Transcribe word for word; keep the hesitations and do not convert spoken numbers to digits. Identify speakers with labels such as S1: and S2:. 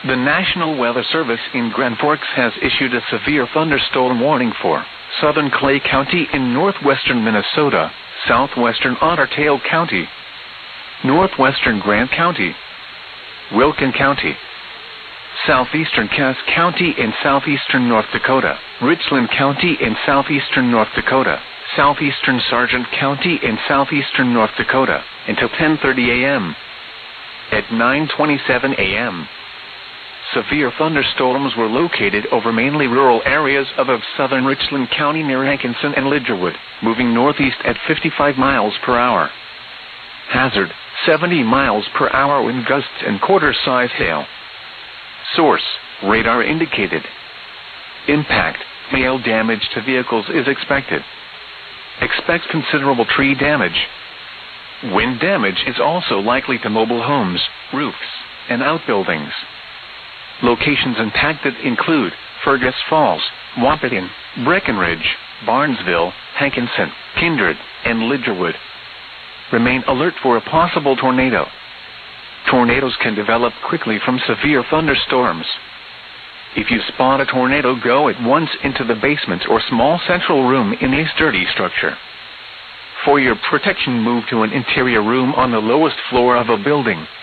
S1: The National Weather Service in Grand Forks has issued a severe thunderstorm warning for southern Clay County in northwestern Minnesota, southwestern Otter Tail County, northwestern Grant County, Wilkin County, southeastern Cass County in southeastern North Dakota, Richland County in southeastern North Dakota, southeastern Sargent County in southeastern North Dakota, until ten thirty a m At nine twenty-seven a m, severe thunderstorms were located over mainly rural areas of, of southern Richland County near Hankinson and Lidgerwood, moving northeast at fifty-five miles per hour. Hazard, seventy miles per hour wind gusts and quarter-size hail. Source, radar indicated. Impact, hail damage to vehicles is expected. Expect considerable tree damage. Wind damage is also likely to mobile homes, roofs, and outbuildings. Locations impacted include Fergus Falls, Wahpeton, Breckenridge, Barnesville, Hankinson, Kindred, and Lidgerwood. Remain alert for a possible tornado. Tornadoes can develop quickly from severe thunderstorms. If you spot a tornado, go at once into the basement or small central room in a sturdy structure. For your protection, move to an interior room on the lowest floor of a building.